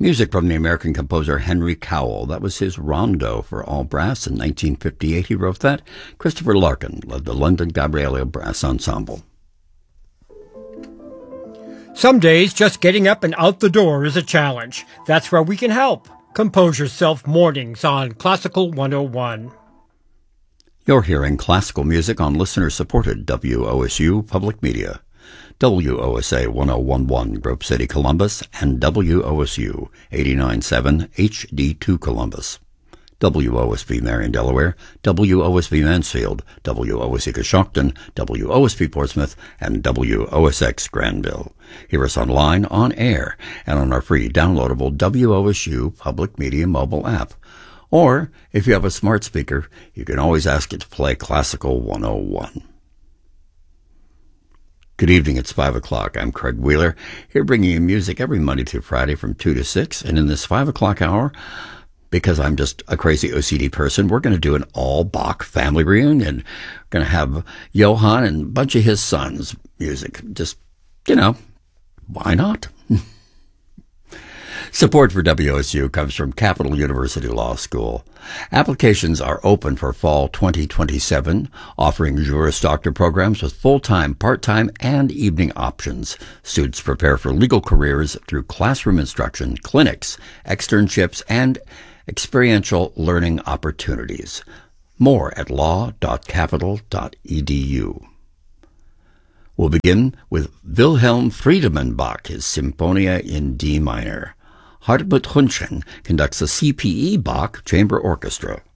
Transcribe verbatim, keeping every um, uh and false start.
Music from the American composer Henry Cowell. That was his Rondo for all brass. In nineteen fifty-eight, he wrote that. Christopher Larkin led the London Gabriello Brass Ensemble. Some days, just getting up and out the door is a challenge. That's where we can help. Compose Yourself Mornings on Classical one oh one. You're hearing classical music on listener-supported W O S U Public Media. W O S A one oh one point one Grove City, Columbus, and W O S U eighty-nine point seven H D two Columbus. W O S V Marion, Delaware, W O S V Mansfield, W O S E Coshocton, W O S V Portsmouth, and W O S X Granville. Hear us online, on air, and on our free downloadable W O S U Public Media mobile app. Or, if you have a smart speaker, you can always ask it to play Classical one oh one. Good evening, it's five o'clock. I'm Craig Wheeler, here bringing you music every Monday through Friday from two to six. And in this five o'clock hour, because I'm just a crazy O C D person, we're going to do an all-Bach family reunion. We're going to have Johann and a bunch of his sons' music. Just, you know, why not? Support for W O S U comes from Capital University Law School. Applications are open for fall twenty twenty-seven, offering Juris Doctor programs with full-time, part-time, and evening options. Students prepare for legal careers through classroom instruction, clinics, externships, and experiential learning opportunities. More at law dot capital dot e d u. We'll begin with Wilhelm Friedemann Bach, his Symphonia in D minor. Hartmut Hünschen conducts the C P E Bach Chamber Orchestra.